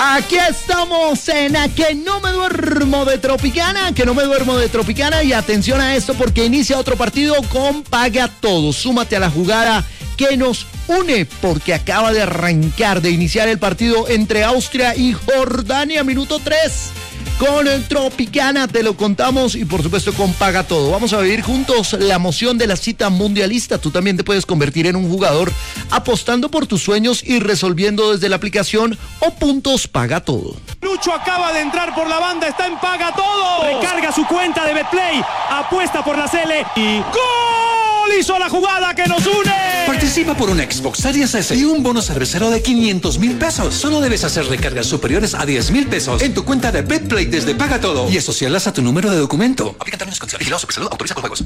Aquí estamos en A Que No Me Duermo de Tropicana, que no me duermo de Tropicana, y atención a esto porque inicia otro partido con Paga Todo. Súmate a la jugada que nos une porque acaba de arrancar, de iniciar el partido entre Austria y Jordania, minuto 3. Con el Tropicana te lo contamos y por supuesto con Paga Todo. Vamos a vivir juntos la emoción de la cita mundialista. Tú también te puedes convertir en un jugador apostando por tus sueños y resolviendo desde la aplicación o puntos Paga Todo. Lucho acaba de entrar por la banda, está en Paga Todo. Recarga su cuenta de Betplay, apuesta por la Cele y ¡gol! Hizo la jugada que nos une. Participa por un Xbox Series S y un bono cervecero de 500,000 pesos. Solo debes hacer recargas superiores a 10,000 pesos en tu cuenta de Betplay desde Paga Todo y asociarlas a tu número de documento. Aplica términos y condiciones. Vigilado Supersalud, autoriza con juegos.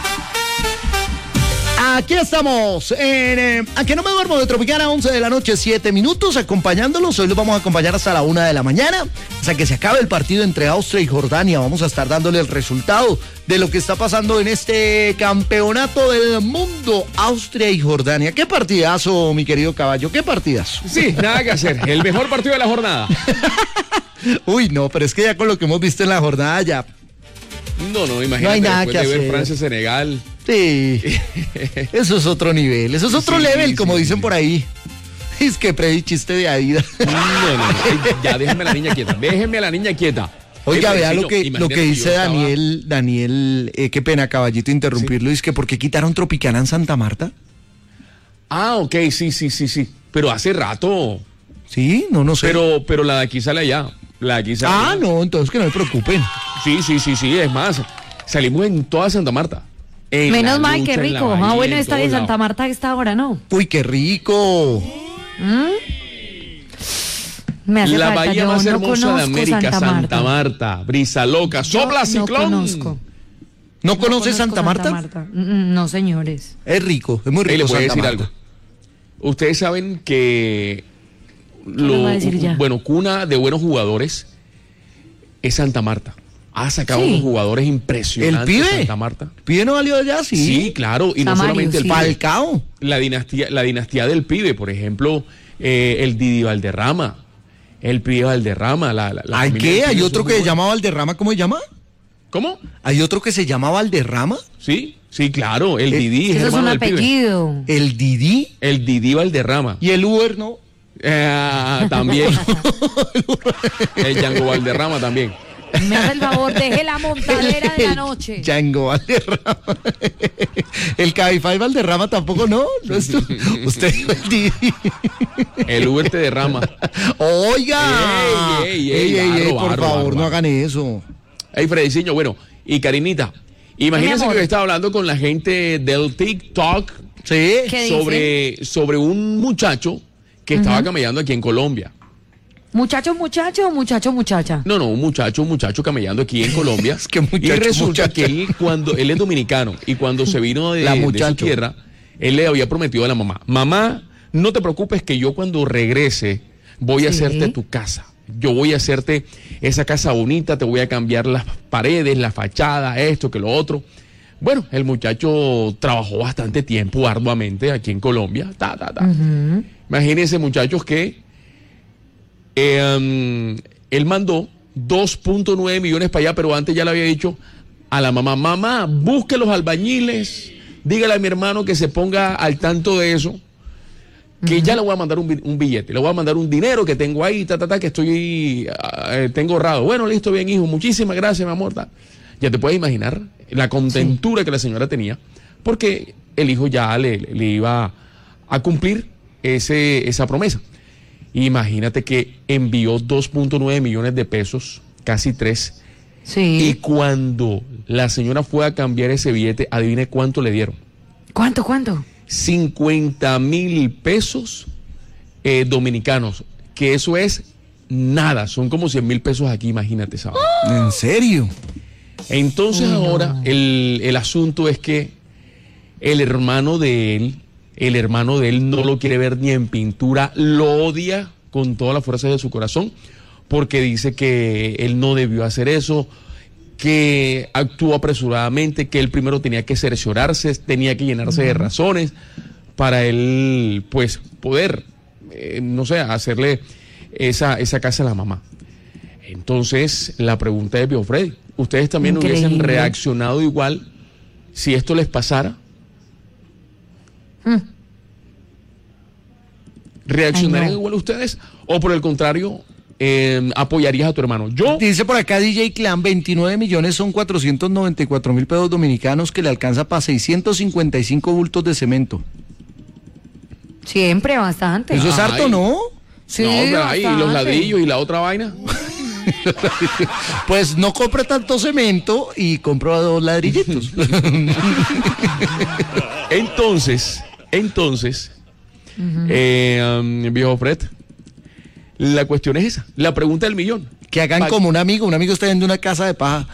Aquí estamos en A Que No Me Duermo de Tropicana, 11 de la noche, 7 minutos, acompañándolos. Hoy los vamos a acompañar hasta la 1 de la mañana, hasta que se acabe el partido entre Austria y Jordania. Vamos a estar dándole el resultado de lo que está pasando en este campeonato del mundo, Austria y Jordania. ¿Qué partidazo, mi querido caballo? ¿Qué partidazo? Sí, nada que hacer. El mejor partido de la jornada. Uy, no, pero es que ya con lo que hemos visto en la jornada ya... No, imagínate, no hay nada después que de ver hacer. Francia-Senegal. Sí, eso es otro nivel, eso es otro level, como dicen por ahí. Es que predí chiste de Adidas. No, ya déjenme a la niña quieta, Oiga, vea lo que dice yo estaba... Daniel, qué pena, caballito, interrumpirlo. Sí. Es que ¿por qué quitaron Tropicana en Santa Marta? Ah, ok, sí. Pero hace rato. Sí, no sé. Pero la de aquí sale allá. No, entonces que no me preocupen. Sí, es más, salimos en toda Santa Marta. Menos mal, qué rico. Bueno, estar en Santa Marta a esta hora, ¿no? Uy, qué rico. Me hace la falta. bahía Yo más no hermosa de América, Santa Marta. Brisa loca, sopla ciclón. Conozco. ¿No conoces Santa Marta? No, señores. Es rico, es muy rico. Les voy a Santa decir Marta. algo. Ustedes saben que cuna de buenos jugadores es Santa Marta. Ha sacado unos jugadores impresionantes. ¿El pibe? Santa Marta. ¿El pibe no valió allá? Sí, claro. Y no solamente el Falcao. La dinastía del pibe, por ejemplo, el Didi Valderrama. El pibe Valderrama. ¿Hay qué? ¿Hay otro que se llama Valderrama? ¿Cómo se llama? ¿Cómo? ¿Hay otro que se llama Valderrama? Sí, claro. El Didi es Eso es hermano un del apellido. pibe. ¿El Didi? El Didi Valderrama. ¿Y el Uber no? También. El Django Valderrama también. Me hace el favor, deje la montadera de la noche. Django Valderrama. El Cabify Valderrama tampoco, ¿no? ¿No es tú? Usted el Didi. El Uber te derrama. Oiga. Ey, por favor, no hagan eso. Ey, Frediciño, bueno, y Karinita, imagínense que yo estaba hablando con la gente del TikTok sobre un muchacho que estaba camellando aquí en Colombia. ¿Muchacho o muchacha? No, un muchacho camellando aquí en Colombia. Es que y resulta que él es dominicano y cuando se vino de su tierra, él le había prometido a la mamá, no te preocupes que yo cuando regrese voy a hacerte tu casa. Yo voy a hacerte esa casa bonita, te voy a cambiar las paredes, la fachada, esto, que lo otro. Bueno, el muchacho trabajó bastante tiempo, arduamente, aquí en Colombia. Imagínense, muchachos, que él mandó 2.9 millones para allá, pero antes ya le había dicho a la mamá, busque los albañiles, dígale a mi hermano que se ponga al tanto de eso, que ya le voy a mandar un billete, le voy a mandar un dinero que tengo ahí, que estoy, tengo ahorrado. Bueno, listo, bien, hijo, muchísimas gracias, mi amor. Ya te puedes imaginar la contentura que la señora tenía, porque el hijo ya le iba a cumplir esa promesa. Imagínate que envió 2.9 millones de pesos, casi 3. Sí. Y cuando la señora fue a cambiar ese billete, adivine cuánto le dieron. ¿Cuánto? 50,000 pesos dominicanos, que eso es nada, son como 100,000 pesos aquí, imagínate, ¿sabes? ¿En serio? Entonces ahora el asunto es que el hermano de él no lo quiere ver ni en pintura, lo odia con toda la fuerza de su corazón, porque dice que él no debió hacer eso, que actuó apresuradamente, que él primero tenía que cerciorarse, tenía que llenarse de razones para él, pues, poder, hacerle esa casa de la mamá. Entonces, la pregunta es, viejo Freddy, ¿ustedes también hubiesen reaccionado igual si esto les pasara? ¿Reaccionarían igual ustedes? ¿O por el contrario, apoyarías a tu hermano? Yo... Dice por acá DJ Clan, 29 millones son 494.000 pesos dominicanos que le alcanza para 655 bultos de cemento. Siempre, bastante. Eso es harto, ¿no? Sí, no, y los ladrillos y la otra vaina. Pues no compre tanto cemento y compro 2 ladrillitos. Entonces, viejo Fred, la cuestión es esa, la pregunta del millón. Que hagan como un amigo está viendo una casa de paja.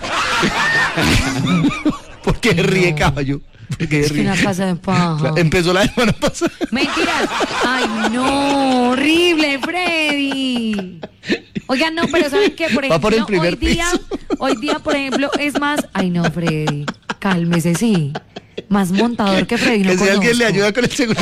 ¿Por qué ríe, caballo? Es una casa de paja. Empezó la semana pasada. Mentiras. Ay, no, horrible, Freddy. Oigan, no, pero ¿saben qué? Por ejemplo, va por el primer hoy día, por ejemplo, es más... Ay, no, Freddy, cálmese, sí. Más montador que Freddy, no que si conozco. alguien le ayuda con el seguro.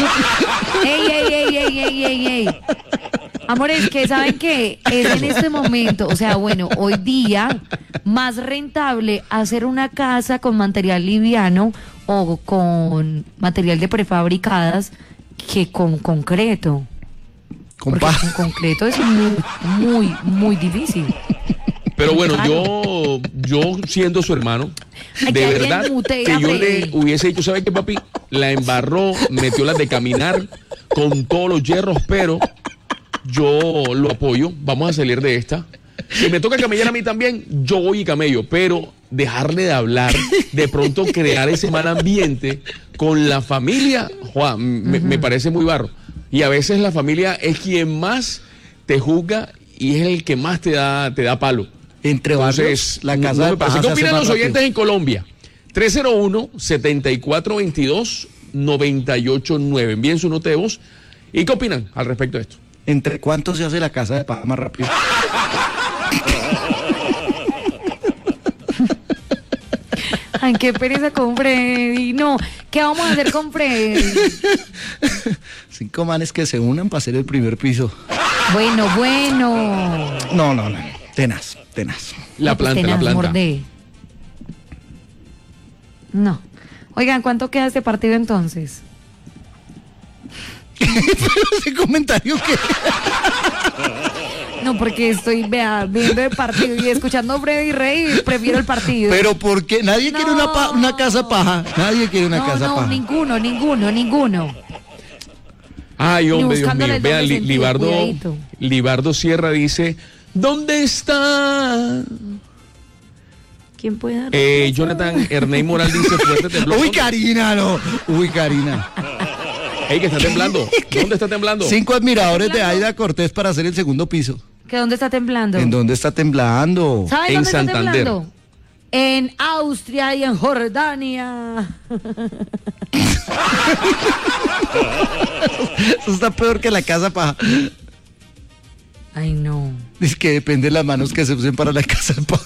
¡Ey! Amores, que ¿saben qué? Es en este momento, o sea, bueno, hoy día, más rentable hacer una casa con material liviano o con material de prefabricadas que con concreto. Porque con concreto es muy difícil. Pero bueno, yo siendo su hermano, de verdad que yo le hubiese dicho, ¿sabe qué, papi? La embarró, metió las de caminar con todos los hierros, pero yo lo apoyo, vamos a salir de esta. Si me toca camellar a mí también, yo voy y camello, pero dejarle de hablar, de pronto crear ese mal ambiente con la familia, me parece muy barro. Y a veces la familia es quien más te juzga y es el que más te da palo. Entre Entonces, la casa de paja. ¿Qué opinan los oyentes en Colombia? 301-7422-989. Envíen su nota de voz. ¿Y qué opinan al respecto de esto? ¿Entre cuánto se hace la casa de paja más rápido? Ay, qué pereza con Freddy. No, ¿qué vamos a hacer con Freddy? 5 manes que se unan para hacer el primer piso. Bueno. No. Tenaz. La planta. Mordé. No. Oigan, ¿cuánto queda este partido entonces? Ese comentario que... No, porque estoy viendo el partido y escuchando a Freddy Rey, prefiero el partido. Pero ¿por qué? Nadie quiere una casa paja. Nadie quiere una casa paja. Ninguno. Ay, hombre, Dios mío. Vean, Libardo Sierra dice, ¿dónde está? ¿Quién puede dar? Jonathan Erney Moral dice, fuerte temblor. Uy, Karina. Ey, que está temblando. ¿Dónde está temblando? 5 admiradores de Aida Cortés para hacer el segundo piso. ¿Que dónde está temblando? ¿En dónde está temblando? ¿Saben en dónde Santander. Está temblando? En Austria y en Jordania. Eso está peor que la casa paja. Ay, no. Es que depende de las manos que se usen para la casa paja.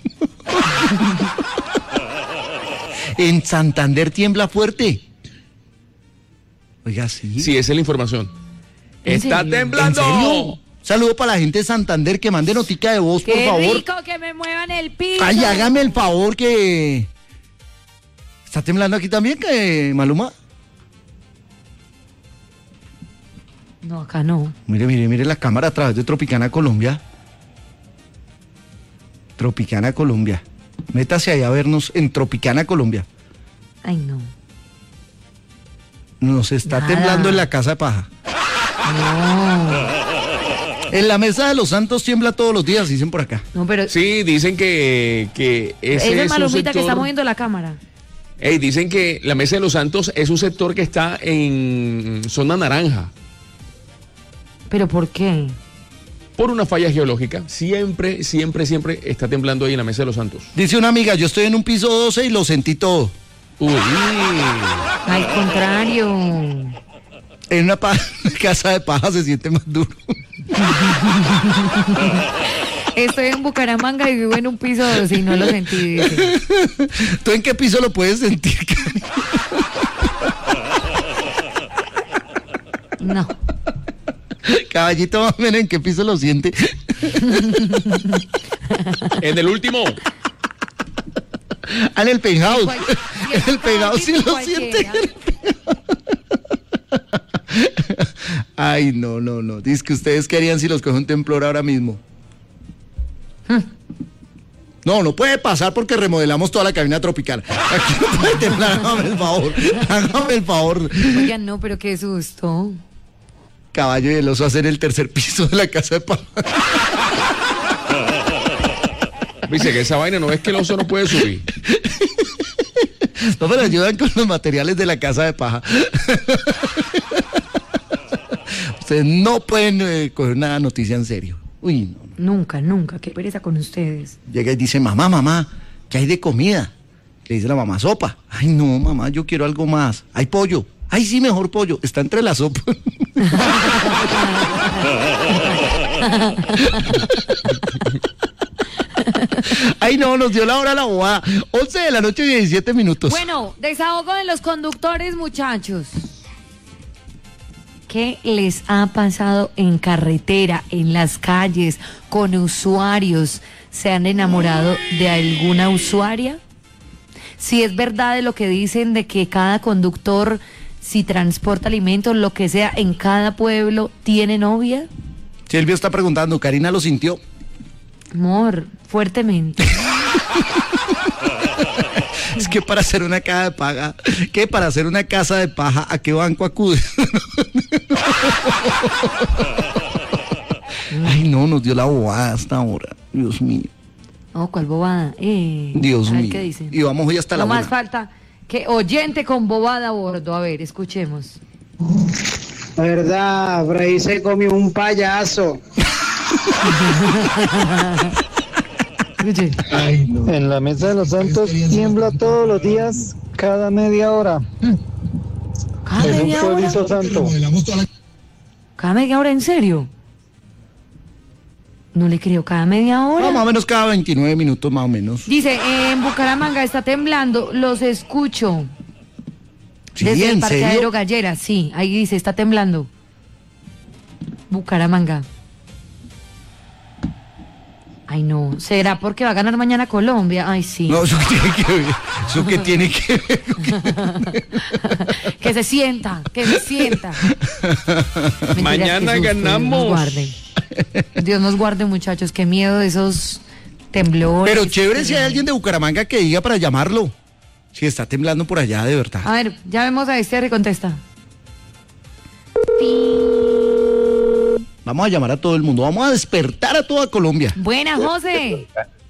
En Santander tiembla fuerte. Oiga, sí. Sí, esa es la información. ¡Está serio? temblando! ¿En serio? Saludo para la gente de Santander que mande notica de voz, por favor. ¡Qué rico que me muevan el piso! Ay, hágame el favor que... ¿Está temblando aquí también, que Maluma? No, acá no. Mire la cámara a través de Tropicana Colombia. Tropicana Colombia. Métase ahí a vernos en Tropicana Colombia. Ay, no. Nos está Nada. temblando en la casa de paja. No. En la mesa de los santos tiembla todos los días, dicen por acá. No, pero... Sí, dicen que ese es de es un Malumita sector... que está moviendo la cámara. Dicen que la Mesa de los Santos es un sector que está en zona naranja. ¿Pero por qué? Por una falla geológica. Siempre está temblando ahí en la Mesa de los Santos. Dice una amiga, yo estoy en un piso 12 y lo sentí todo. Uy. Al contrario. En una casa de paja se siente más duro. Estoy en Bucaramanga y vivo en un piso 12 y no lo sentí. Dice. ¿Tú en qué piso lo puedes sentir, Cari? No. Caballito, más o menos, ¿en qué piso lo siente? En el último. En el penthouse. Y En el penthouse sí lo cualquiera. siente. Ay, no. Dice que ustedes qué harían si los coge un temblor ahora mismo. No puede pasar porque remodelamos toda la cabina tropical. Aquí no puede temblar, hágame el favor. Oigan, no, pero qué susto. Caballo y el oso hacer el tercer piso de la casa de paja. Dice que esa vaina no es que el oso no puede subir. No, pero ayudan con los materiales de la casa de paja. Ustedes no pueden coger una noticia en serio. Uy, no. Nunca, qué pereza con ustedes. Llega y dice, mamá, ¿qué hay de comida? Le dice la mamá, sopa. Ay, no, mamá, yo quiero algo más. Hay pollo. Ay, sí, mejor pollo. Está entre la sopa. Ay, no, nos dio la hora la bobada. 11 de la noche, 17 minutos. Bueno, desahogo de los conductores, muchachos. ¿Qué les ha pasado en carretera, en las calles, con usuarios? ¿Se han enamorado de alguna usuaria? Si es verdad de lo que dicen de que cada conductor, si transporta alimentos, lo que sea, en cada pueblo, tiene novia. Silvio está preguntando, ¿Karina lo sintió? Amor, fuertemente. Es que para hacer una casa de paja, ¿qué? Para hacer una casa de paja, ¿a qué banco acude? Ay, no, nos dio la bobada hasta ahora. Dios mío. Oh, ¿cuál bobada? Dios a ver mío. qué dicen. Y vamos hoy hasta la No más una. falta que oyente con bobada a bordo. A ver, escuchemos. La verdad, por ahí se comió un payaso. Oye, En la Mesa de los Santos tiembla todos los días, cada media hora. ¿cada Es un media hora? pueblito santo. ¿Cada media hora en serio? No le creo, ¿cada media hora? No, más o menos cada 29 minutos, más o menos. Dice, en Bucaramanga está temblando, los escucho. Sí, Desde el ¿en parqueadero serio? Gallera, sí, ahí dice, está temblando. Bucaramanga. Ay, no, ¿será porque va a ganar mañana Colombia? Ay, sí. No, eso que tiene que ver. Eso que tiene que ver. Que se sienta, que se sienta. Mentiras, Mañana qué susto, ganamos. Dios nos guarde. Dios nos guarde, muchachos, qué miedo de esos temblores. Pero chévere si hay alguien de Bucaramanga que diga para llamarlo. Si está temblando por allá, de verdad. A ver, ya vemos a este y contesta. Vamos a llamar a todo el mundo. Vamos a despertar a toda Colombia. Buena, José.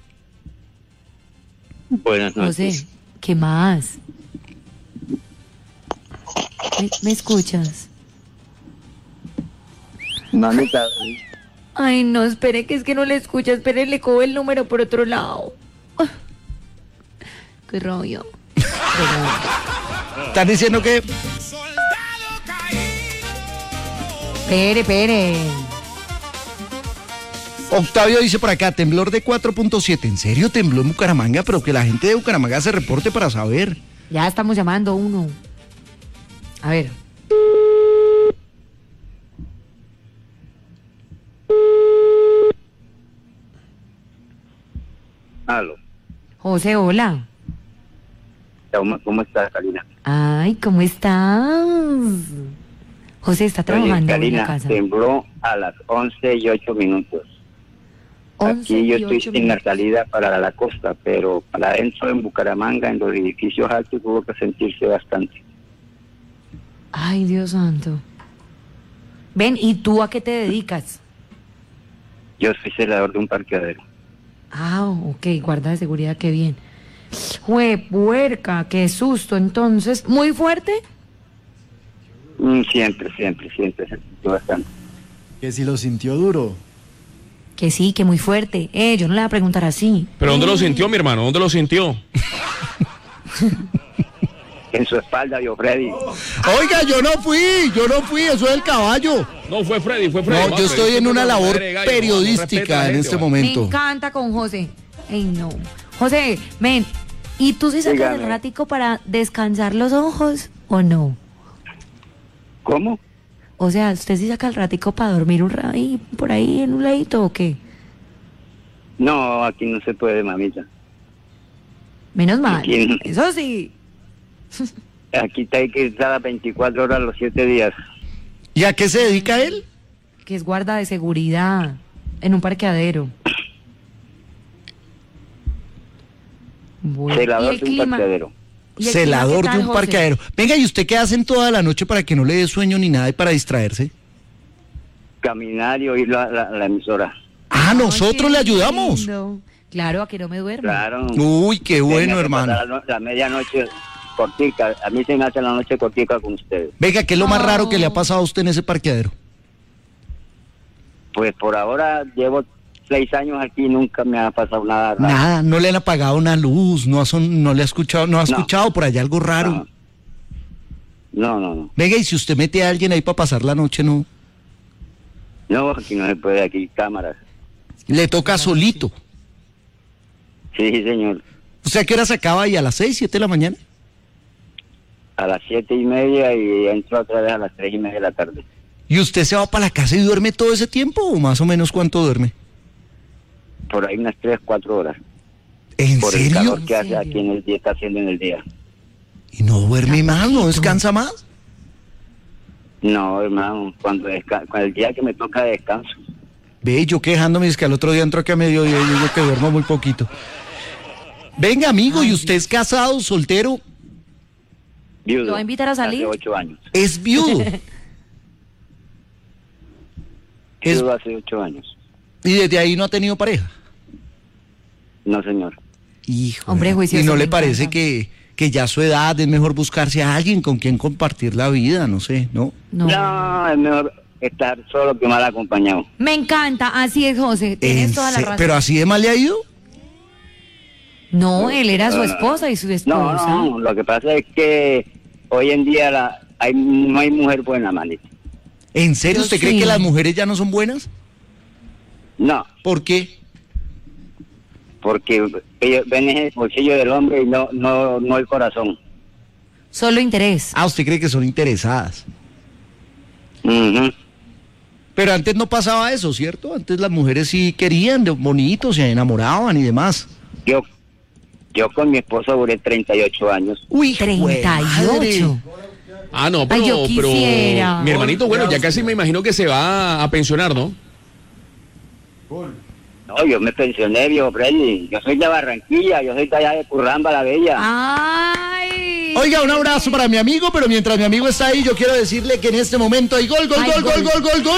Buenas noches. José, ¿qué más? ¿Me escuchas? Mamita, Ay, no, espere, que es que no le escucha. Espere, le cojo el número por otro lado. Ah, qué rollo. Están diciendo que Espere. Octavio dice por acá, temblor de 4.7. ¿En serio tembló en Bucaramanga? Pero que la gente de Bucaramanga se reporte para saber. Ya estamos llamando a uno. A ver. aló. José, hola. ¿Cómo estás, Karina? Ay, ¿cómo estás? José está trabajando en Karina, la casa. tembló a las 11:08. 11 Aquí yo y estoy 8 en la minutos. salida para la costa, pero para adentro en Bucaramanga, en los edificios altos, tuvo que sentirse bastante. Ay, Dios santo. Ven, ¿y tú a qué te dedicas? Yo soy celador de un parqueadero. Ah, ok, guarda de seguridad, qué bien. Puerca, qué susto. Entonces, ¿muy fuerte? Siempre se sintió bastante. Que si lo sintió duro. Que sí, que muy fuerte. Yo no le voy a preguntar así. ¿Pero dónde lo sintió, mi hermano? ¿Dónde lo sintió? En su espalda vio Freddy. Oiga, yo no fui, eso es el caballo. No, fue Freddy. No, yo estoy en una labor periodística en este Me momento. encanta con José. Ay, no. José, ven, ¿y tú sí sacas Dígame. el ratico para descansar los ojos o no? ¿Cómo? O sea, ¿usted sí saca el ratico para dormir por ahí en un ladito o qué? No, aquí no se puede, mamita. Menos mal. Aquí- Eso sí. Aquí hay que estar a 24 horas los 7 días. ¿Y a qué se dedica él? Que es guarda de seguridad en un parqueadero. Bueno, ¿y Celador el de un clima? parqueadero. ¿Y el Celador clima qué de tal, un José? parqueadero. Venga, ¿y usted qué hacen toda la noche para que no le dé sueño ni nada y para distraerse? Caminar y oír la emisora. Ah, Ay, nosotros qué le ayudamos. lindo. Claro, a que no me duerma. Claro. Uy, qué bueno, Tenía que hermano. pasar la medianoche cortica. A mí se me hace la noche cortica con ustedes. Venga, ¿qué es lo más No. raro que le ha pasado a usted en ese parqueadero? Pues por ahora llevo 6 años aquí y nunca me ha pasado nada raro. Nada, no le han apagado una luz, no le ha escuchado, no ha No. escuchado por allá algo raro. No. Venga, y si usted mete a alguien ahí para pasar la noche, no, No, aquí no se puede, aquí hay cámaras. le toca solito. Sí, señor. O sea, ¿qué hora se acaba ahí? ¿A las 6, 7 de la mañana? A las 7:30 y entro otra vez a las 3:30 de la tarde. ¿Y usted se va para la casa y duerme todo ese tiempo o más o menos cuánto duerme? Por ahí unas 3-4 horas. ¿En Por el serio? calor que ¿En hace serio? aquí en el día, está haciendo en el día. ¿Y no duerme más? ¿No descansa más? No, hermano, cuando el día que me toca descanso. Ve, yo quejándome, es que al otro día entro aquí a mediodía y digo que duermo muy poquito. Venga, amigo, ¿y usted es casado, soltero? Viudo. ¿Lo va a invitar a salir? Hace 8 años. Es viudo. Es- Viudo hace 8 años. Y desde ahí no ha tenido pareja. No, señor. Hijo. Hombre, juicioso, ¿Y no me le parece encanta. que ya a su edad es mejor buscarse a alguien con quien compartir la vida? No sé, ¿no? No. No, es mejor estar solo que mal acompañado. Me encanta, así es, José. Tienes toda la razón. ¿Pero así de mal le ha ido? No, él era su esposa y su esposa. No, lo que pasa es que hoy en día no hay mujer buena, manito. ¿En serio? Yo ¿Usted cree sí. que las mujeres ya no son buenas? No, ¿Por qué? porque ellos ven el bolsillo del hombre y no el corazón. Solo interés. Ah, ¿usted cree que son interesadas? Ujú. Pero antes no pasaba eso, ¿cierto? Antes las mujeres sí querían, de bonitos, se enamoraban y demás. Yo con mi esposa duré 38 años. Uy, 38. Ah, no, Ay, yo pero quisiera. mi hermanito, bueno, ya casi me imagino que se va a pensionar, ¿no? No, yo me pensioné, viejo Freddy. Yo soy de Barranquilla, yo soy de allá de Curramba, la Bella. Ay. Oiga, un abrazo para mi amigo, pero mientras mi amigo está ahí, yo quiero decirle que en este momento hay gol. Hay gol.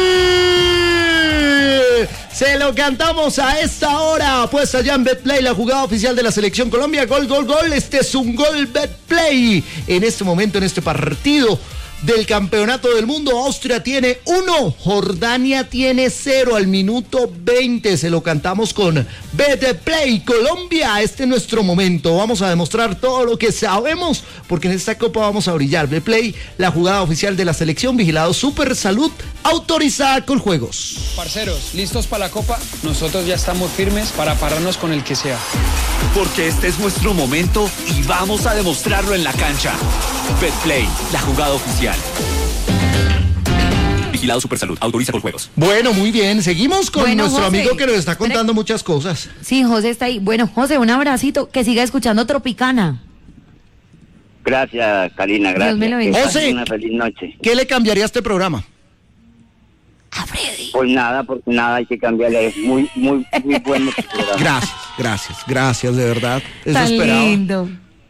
Se lo cantamos a esta hora. Pues allá en Betplay, la jugada oficial de la Selección Colombia. Gol. Este es un gol Betplay. En este momento, en este partido del Campeonato del Mundo, Austria tiene 1, Jordania tiene 0 al minuto 20. Se lo cantamos con Betplay Colombia. Este es nuestro momento. Vamos a demostrar todo lo que sabemos, porque en esta copa vamos a brillar. Betplay, la jugada oficial de la selección, vigilado Super Salud, autorizada con juegos. Parceros, ¿listos para la copa? Nosotros ya estamos firmes para pararnos con el que sea. Porque este es nuestro momento y vamos a demostrarlo en la cancha. Betplay, la jugada oficial. Vigilado Supersalud, autoriza con juegos. Bueno, muy bien. Seguimos con Bueno, nuestro José, amigo que nos está contando muchas cosas. Sí, José está ahí. Bueno, José, un abracito. Que siga escuchando Tropicana. Gracias, Karina, gracias. Dios me lo bendiga. Que pasen José. una feliz noche. ¿Qué le cambiaría a este programa? A Freddy. Pues nada, porque nada hay que cambiarle. Es muy bueno tu programa. Gracias, de verdad. Eso Tan esperaba. lindo.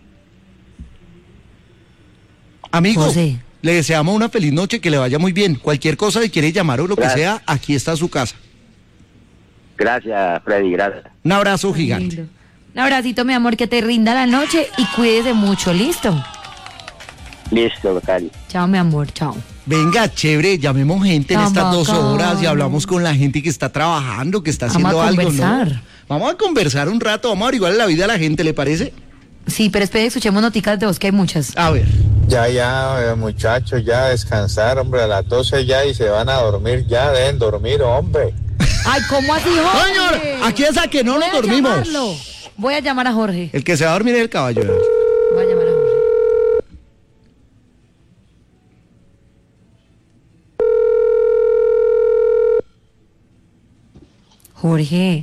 Amigo, José. le deseamos una feliz noche, que le vaya muy bien. Cualquier cosa, si quiere llamar o lo que Gracias. sea, aquí está su casa. Gracias, Freddy, gracias. Un abrazo gigante. Lindo. Un abracito, mi amor, que te rinda la noche y cuídese mucho. ¿Listo? Listo, Cari. Chao, mi amor. Chao. Venga, chévere, llamemos gente en Tan estas 2 bacano. horas y hablamos con la gente que está trabajando, que está Vamos haciendo a algo, ¿no? conversar. Vamos a conversar un rato, vamos a averiguar la vida a la gente, ¿le parece? Sí, pero espere, escuchemos noticas de voz, que hay muchas. A ver. Ya, muchachos, ya descansar, hombre, a las 12 ya y se van a dormir, ya deben dormir, hombre. Ay, ¿cómo así, Jorge? Señor, aquí es a que no Voy nos a dormimos. llamarlo. Voy a llamar a Jorge. El que se va a dormir es el caballo. Voy a llamar a Jorge. Jorge.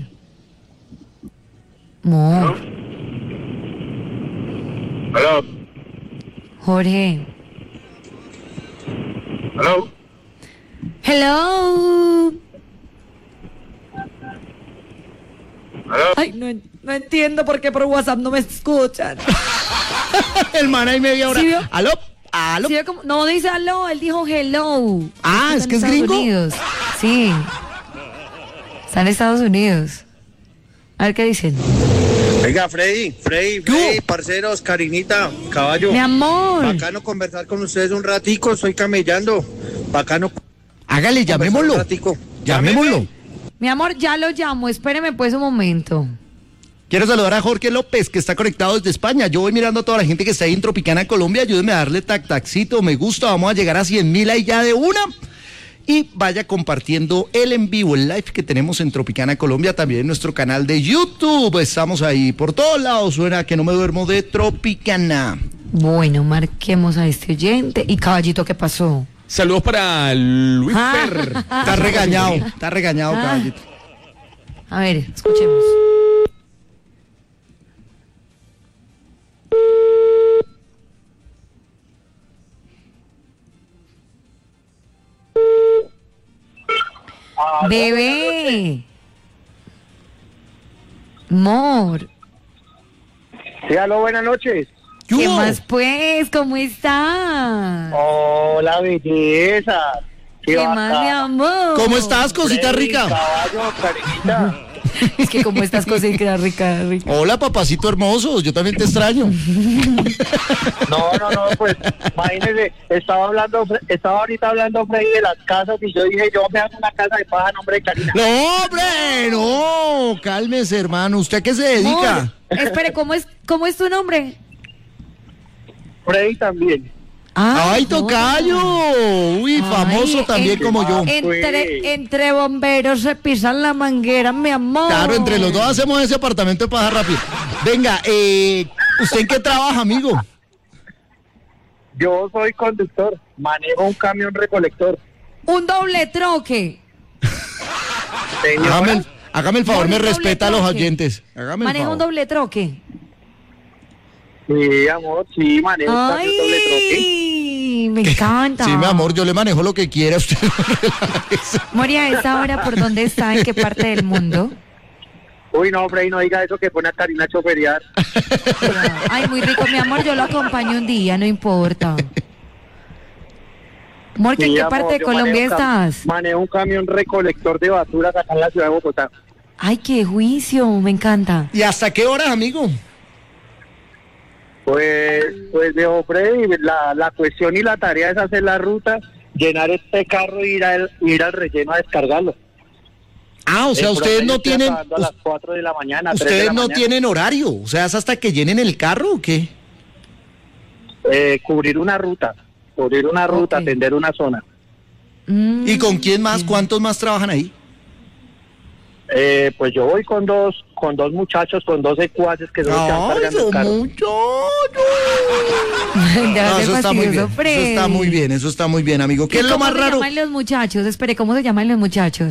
Mo. ¿Aló? Jorge. ¿Aló? Hello. ¿Aló? Ay, no entiendo por qué por WhatsApp no me escuchan. El man ahí media hora. ¿Sí vio? ¿Aló? ¿Aló? ¿Sí vio cómo? No dice aló, él dijo hello. Ah, Está ¿es en que es Estados gringo? Unidos. Sí. Está en Estados Unidos. A ver qué dicen. Venga, Freddy, parceros, Karinita, caballo. Mi amor. Bacano conversar con ustedes un ratico, estoy camellando. Bacano. Hágale, llamémoslo. Un ratico. Llamémoslo. Mi amor, ya lo llamo. Espéreme pues un momento. Quiero saludar a Jorge López, que está conectado desde España. Yo voy mirando a toda la gente que está ahí en Tropicana, Colombia. Ayúdenme a darle taxito, me gusta. Vamos a llegar a 100,000 ahí ya de una. Y vaya compartiendo el en vivo, el live que tenemos en Tropicana, Colombia, también en nuestro canal de YouTube. Estamos ahí por todos lados. Suena Que No Me Duermo de Tropicana. Bueno, marquemos a este oyente. ¿Y Caballito qué pasó? Saludos para Luis Per. Está regañado, Caballito. A ver, escuchemos. Bebé. Amor. Sí, aló, buenas noches. ¿Qué más pues? ¿Cómo estás? Hola, belleza. ¿Qué más, mi amor? ¿Cómo estás, cosita rica? Caballo, Karinita. Es que como estás cosita rica. Hola, papacito hermoso, yo también te extraño. No, pues imagínese, estaba ahorita hablando Freddy de las casas y yo dije, yo me hago una casa de paja a nombre de Karina. No, hombre, no, cálmese, hermano. ¿Usted a qué se dedica? Amor, espere, ¿cómo es tu nombre? Freddy también. ¡Ay, tocayo! Uy, famoso también como yo. Entre bomberos se pisan la manguera, mi amor. Claro, entre los dos hacemos ese apartamento de paja rápido. Venga, ¿usted en qué trabaja, amigo? Yo soy conductor, manejo un camión recolector. Un doble troque. Hágame el favor, me respeta a los oyentes. Manejo un doble troque. Sí, amor, sí, manejo un camión doble troque. Me encanta. Sí, mi amor, yo le manejo lo que quiera. Usted Moria, ¿a esa hora por dónde está? ¿En qué parte del mundo? Uy, no, Freddy, no diga eso que pone a Karina a choferiar. Ay, muy rico, mi amor, yo lo acompaño un día, no importa. Amor, ¿en qué parte de Colombia estás? Manejo un camión recolector de basura acá en la ciudad de Bogotá. Ay, qué juicio, me encanta. ¿Y hasta qué horas, amigo? Pues de Freddy, la cuestión y la tarea es hacer la ruta, llenar este carro e ir al relleno a descargarlo. Ah, o sea, ustedes no tienen... A las 4 de la mañana, Ustedes no tienen horario, o sea, ¿es hasta que llenen el carro o qué? Cubrir una ruta, atender una zona. ¿Y con quién más? ¿Cuántos más trabajan ahí? Pues yo voy con dos muchachos, con 2 secuaces que son los que van cargando el carro. No, eso está muy bien, eso está muy bien, amigo. ¿Qué es lo más raro? ¿Cómo se llaman los muchachos? Espere, ¿cómo se llaman los muchachos?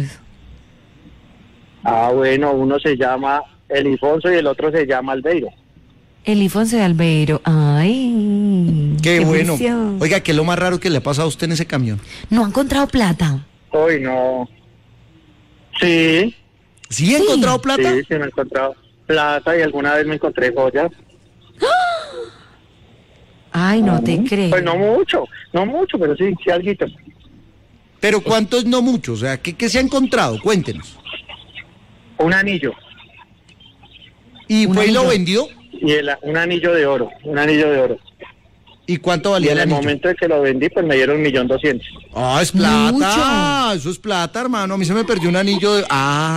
Ah, bueno, uno se llama Elifonso y el otro se llama Albeiro. Elifonso de Albeiro. Ay, qué bueno. Presión. Oiga, ¿qué es lo más raro que le ha pasado a usted en ese camión? ¿No ha encontrado plata? Uy, no. Sí. ¿Sí ha encontrado plata? Sí, me he encontrado plata y alguna vez me encontré joyas. Ay, no te creo. Pues no mucho, pero sí alguito. ¿Pero cuánto es no mucho? O sea, ¿qué se ha encontrado? Cuéntenos. Un anillo. ¿Y fue y lo vendió? Y un anillo de oro, ¿Y cuánto valía el anillo? En el momento en que lo vendí, pues me dieron 1.200.000. Ah, es plata. Mucho. Eso es plata, hermano. A mí se me perdió un anillo de...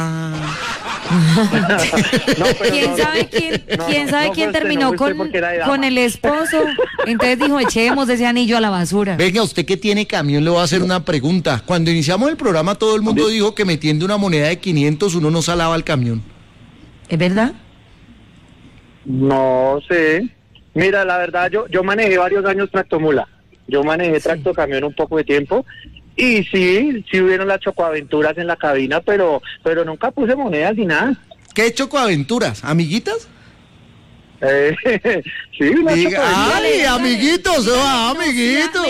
¿Quién sabe quién terminó con el esposo? Entonces dijo, echemos ese anillo a la basura. Venga, usted que tiene camión, le voy a hacer una pregunta. Cuando iniciamos el programa, todo el mundo dijo que metiendo una moneda de 500 uno no salaba el camión. ¿Es verdad? No sé. Mira, la verdad, yo manejé varios años tractomula. Yo manejé tractocamión un poco de tiempo Y sí hubieron las chocoaventuras en la cabina, pero nunca puse monedas ni nada. ¿Qué chocoaventuras? ¿Amiguitas? Sí, una ¡ay, amiguitos! ¡Amiguitos!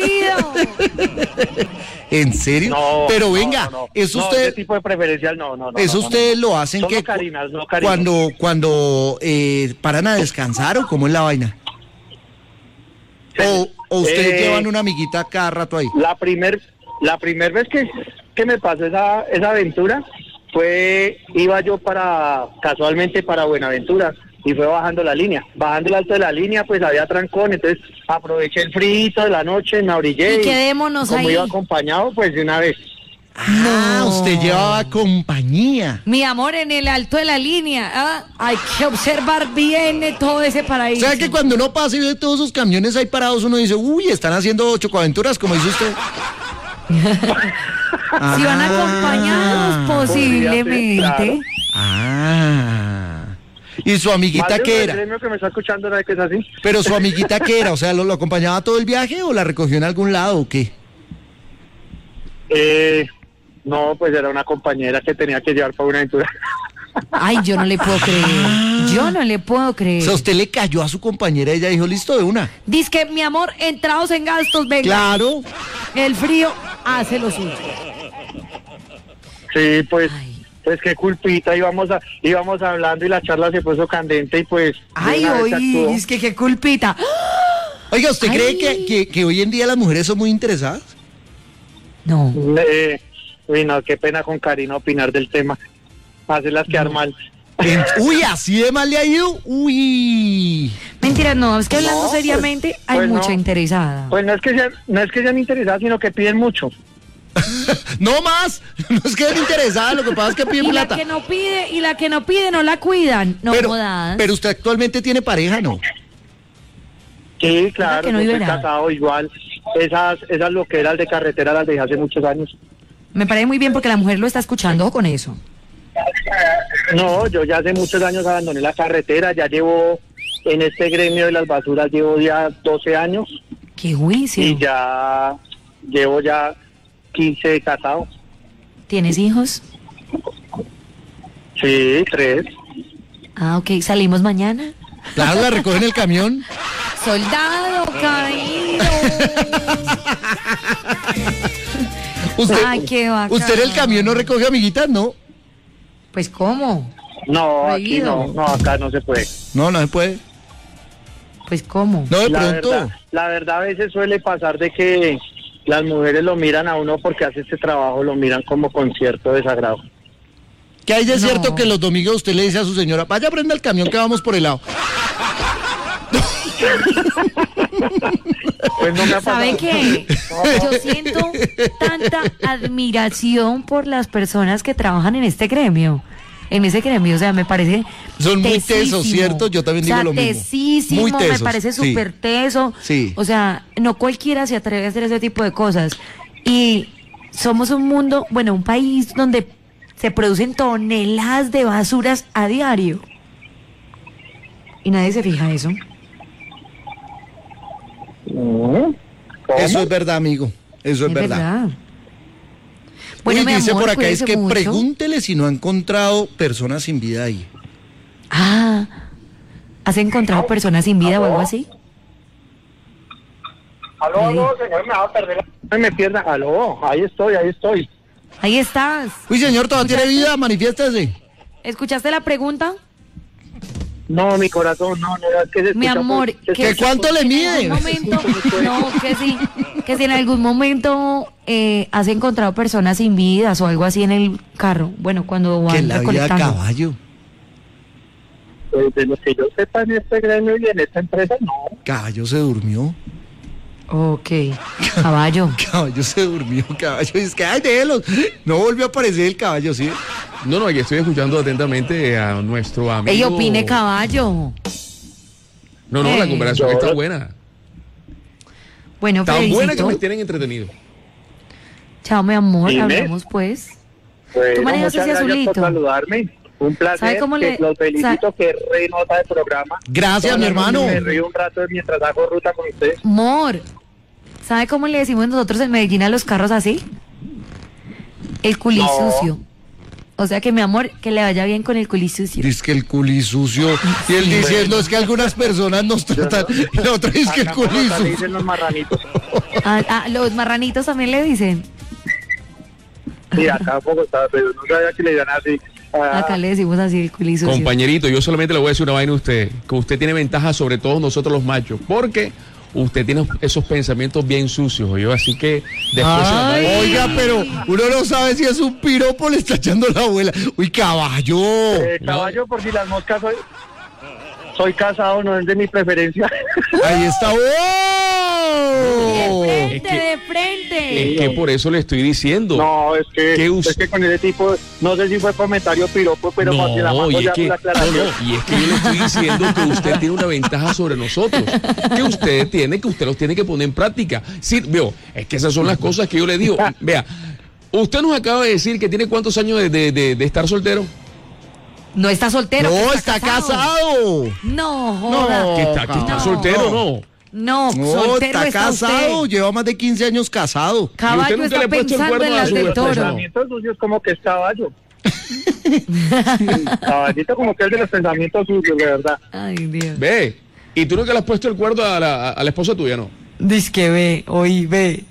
¿En serio? No, pero venga, no. ¿es No, usted? ese tipo de preferencial no. ¿Eso ustedes lo hacen Solo que carinas, no cariños. cuando paran a descansar o cómo es la vaina? ¿O ustedes llevan una amiguita cada rato ahí? La primer vez que me pasó esa aventura iba yo casualmente para Buenaventura y fue bajando la línea. Bajando el alto de la línea pues había trancón, entonces aproveché el frío de la noche, me orillé. Y quedémonos como ahí. Iba acompañado pues de una vez. Ah, usted llevaba compañía. Mi amor, en el alto de la línea, hay que observar bien todo ese paraíso. O sea que cuando uno pasa y ve todos esos camiones ahí parados, uno dice, uy, están haciendo chocoaventuras, como dice usted. Si van acompañados, posiblemente. Claro. ¿Y su amiguita qué era? Que me está escuchando, ¿no? Que es así. Pero su amiguita qué era, o sea, ¿lo acompañaba todo el viaje o la recogió en algún lado o qué? No, pues era una compañera que tenía que llevar para una aventura. Ay, yo no le puedo creer. Yo no le puedo creer. O sea, usted le cayó a su compañera y ella dijo, listo, de una. Dice que, mi amor, entrados en gastos, venga. Claro. El frío hace lo suyo. Sí, pues qué culpita, íbamos hablando y la charla se puso candente y pues... Ay, oí, es que qué culpita. Oiga, ¿usted cree que hoy en día las mujeres son muy interesadas? No. Uy, no, qué pena con Karina opinar del tema. Hacerlas quedar mal. Uy, así de mal le ha ido. Uy. Mentira, no, es que hablando seriamente hay mucha interesada. Pues no es que sean interesadas, sino que piden mucho. No más, no es que sean interesadas, lo que pasa es que piden plata. Y la que no pide no la cuidan, no jodas. Pero usted actualmente tiene pareja, ¿no? Sí, claro, yo estoy casado igual. Esas loqueras de carretera las dejé hace muchos años. Me parece muy bien porque la mujer lo está escuchando con eso. No, yo ya hace muchos años abandoné la carretera, ya llevo en este gremio de las basuras, llevo ya 12 años. ¡Qué juicio! Y ya llevo 15 de casado. ¿Tienes hijos? Sí, 3. Ah, ok, ¿salimos mañana? Claro, la recogen el camión. ¡Soldado caído! Ay, qué bacán. ¿Usted en el camión no recoge amiguitas, no? Pues, ¿cómo? No, aquí no, acá no se puede. No se puede. Pues, ¿cómo? No, de pronto. La verdad a veces suele pasar de que las mujeres lo miran a uno porque hace este trabajo, lo miran como con cierto desagrado. ¿Qué hay de cierto que los domingos usted le dice a su señora, vaya, prenda el camión que vamos por el lado? Pues no me ha ¿Sabe qué? Yo siento tanta admiración por las personas que trabajan en este gremio. En ese gremio, o sea, me parece son muy tesos, ¿cierto? Yo también digo lo mismo. Tesísimo, muy tesos, me parece súper teso. Sí. O sea, no cualquiera se atreve a hacer ese tipo de cosas. Y somos un mundo, bueno, un país donde se producen toneladas de basuras a diario. Y nadie se fija en eso. Eso es verdad, amigo. Eso es verdad. Bueno, uy, dice amor, por acá, es que mucho. Pregúntele si no ha encontrado personas sin vida ahí. Ah, ¿has encontrado personas sin vida o algo así? Aló, señor, me va a perder. No me pierda. Aló, ahí estoy. Ahí estás. Uy, señor, ¿todavía tiene vida? Manifiéstese. ¿Escuchaste la pregunta? No, mi corazón, no, es que se mi amor, ¿que cuánto le mide? No, que si en algún momento has encontrado personas sin vidas o algo así en el carro. Bueno, cuando van recolectando. Que la vida a caballo. De lo que yo sepa en este gremio y en esta empresa, no. Caballo se durmió. Ok, caballo. Caballo se durmió, caballo. Es que, ay, déjelos. No volvió a aparecer el caballo, ¿sí? No, aquí estoy escuchando atentamente a nuestro amigo. Ella opine caballo. No, la conversación está buena. Bueno, tan buena que me tienen entretenido. Chao, mi amor, hablamos pues. Bueno, tú manejas ese azulito. Por saludarme. Un placer, los felicito, que re nota de programa. Gracias, mi hermano. Me río un rato mientras hago ruta con usted. Amor, ¿Sabe cómo le decimos nosotros en Medellín a los carros así? El culisucio. O sea que, mi amor, que le vaya bien con el culisucio. Dice que el culisucio. Y él diciendo es que algunas personas nos tratan. Y la otra dice que el culisucio. Le dicen los marranitos. Los marranitos también le dicen. Sí, acá un poco está, pero no sabía que le iban así. Acá le decimos así el culisucio. Compañerito, yo solamente le voy a decir una vaina a usted, que usted tiene ventaja sobre todos nosotros los machos, porque usted tiene esos pensamientos bien sucios, yo, así que después oiga, pero uno no sabe si es un piropo o le está echando la abuela. Uy, caballo. Caballo, por si las moscas soy casado, no es de mi preferencia. Ahí está. De frente. Es que por eso le estoy diciendo. No, es que con ese tipo, no sé si fue comentario piropo, pero no, la mando y es que, y es que yo le estoy diciendo que usted tiene una ventaja sobre nosotros, que usted los tiene que poner en práctica. Sí, veo, es que esas son las cosas que yo le digo. Vea, usted nos acaba de decir que tiene cuántos años de estar soltero. No está soltero. No, está casado. No, joda. Que está soltero, no. No, está casado, usted. lleva más de 15 años casado. Caballo, ¿y usted nunca está le ha puesto el pensando cuerno en a las su del esposa? toro. Pensamientos sucios como que es caballo. Caballito como que es de los pensamientos sucios, de verdad. Ay, Dios. Ve, y tú nunca le has puesto el cuerno a la esposa tuya, ¿no? Dice que ve, ve.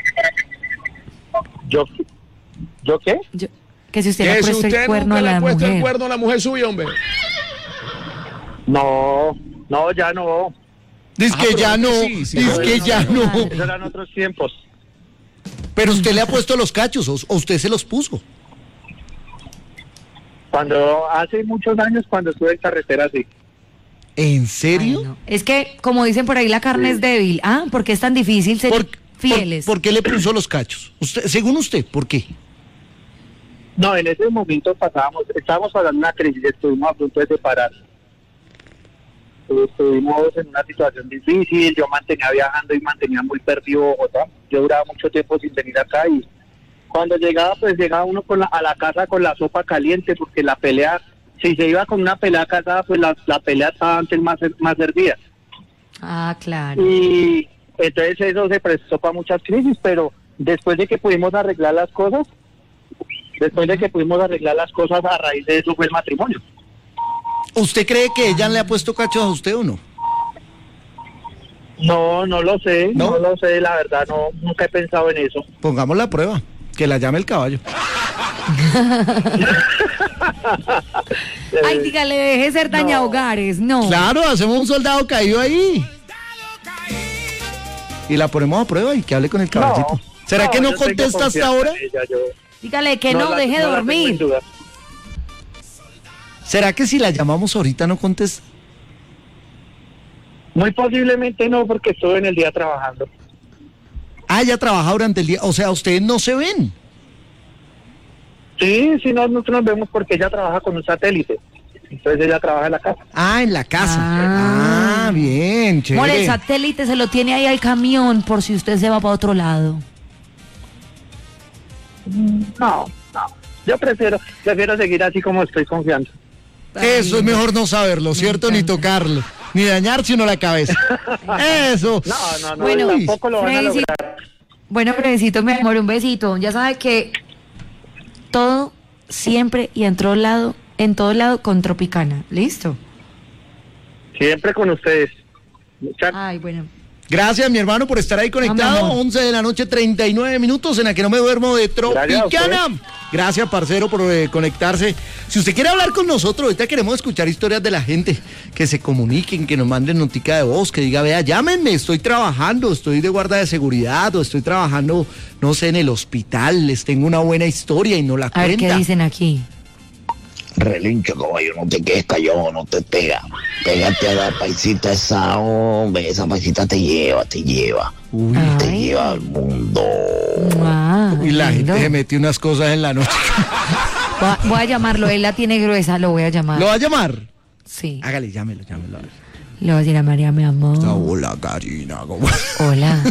¿Yo qué? Que si usted le ha puesto el cuerno a la mujer. ¿Que si usted nunca le ha puesto el cuerno a la mujer suya, hombre? No, ya no. Dice que ya no, dice que ya no. Eran otros tiempos. Pero usted le ha puesto los cachos, o usted se los puso. Hace muchos años, cuando estuve en carretera, sí. ¿En serio? Ay, no. Es que, como dicen por ahí, la carne es débil. ¿Por qué es tan difícil ser fieles? ¿Por qué le puso los cachos? Según usted, ¿por qué? No, en ese momento estábamos pasando una crisis, estuvimos a punto de separar. Estuvimos en una situación difícil, yo mantenía viajando y mantenía muy perdido Bogotá. Yo duraba mucho tiempo sin venir acá y cuando llegaba, pues llegaba uno a la casa con la sopa caliente, porque la pelea, si se iba con una pelea casada, pues la pelea estaba antes más hervida. Ah, claro. Y entonces eso se prestó para muchas crisis, pero después de que pudimos arreglar las cosas, a raíz de eso fue el matrimonio. ¿Usted cree que ella le ha puesto cachos a usted o no? No lo sé, no lo sé, la verdad, nunca he pensado en eso. Pongamos la prueba, que la llame el caballo. Ay, dígale, deje ser dañahogares, no. Claro, hacemos un soldado caído ahí. Y la ponemos a prueba y que hable con el caballito. ¿Será que no contesta hasta ahora? Dígale que no deje dormir. ¿Será que si la llamamos ahorita no contesta? Muy posiblemente no, porque estuve en el día trabajando. Ya trabaja durante el día. O sea, ¿ustedes no se ven? Sí, nosotros nos vemos porque ella trabaja con un satélite. Entonces ella trabaja en la casa. En la casa. Bien, chévere. Bueno, el satélite se lo tiene ahí al camión por si usted se va para otro lado. No. Yo prefiero seguir así como estoy confiando. Eso es mejor no saberlo, ¿cierto? Ni tocarlo, ni dañarse uno la cabeza. Eso. No, bueno, tampoco lo van a lograr. Bueno, Fredicito, mi amor, un besito. Ya sabe que todo, siempre y en todo lado con Tropicana. ¿Listo? Siempre con ustedes. Ay, bueno. Gracias, mi hermano, por estar ahí conectado. 11 de la noche, 39 minutos en la que no me duermo de Tropicana. Gracias, parcero, por conectarse. Si usted quiere hablar con nosotros, ahorita queremos escuchar historias de la gente, que se comuniquen, que nos manden notica de voz, que diga, vea, llámenme, estoy trabajando, estoy de guarda de seguridad, o estoy trabajando, no sé, en el hospital, les tengo una buena historia y no la cuenta. A ver, ¿qué dicen aquí? Relincho, caballo, no te quedes callado, no te pega. Pégate a la paisita esa, hombre, esa paisita te lleva. Uy, te lleva al mundo. Y la gente se metió unas cosas en la noche. Voy a llamarlo, él la tiene gruesa, lo voy a llamar. ¿Lo va a llamar? Sí. Hágale, llámelo. Le voy a decir a María, mi amor. Hola, Karina. Hola.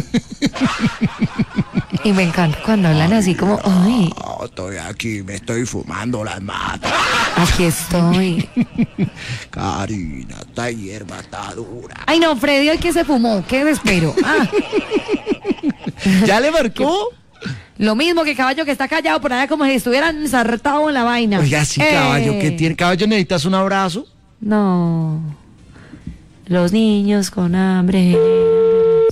Y me encanta cuando hablan así como, ay. Estoy aquí, me estoy fumando las matas. Aquí estoy. Karina, esta hierba está dura. Ay, no, Freddy, hoy que se fumó, qué desespero. ¿Ya le marcó? Lo mismo que Caballo, que está callado por allá como si estuvieran ensartados en la vaina. Oiga, sí, Caballo, ¿qué tiene? Caballo, ¿necesitas un abrazo? No. Los niños con hambre.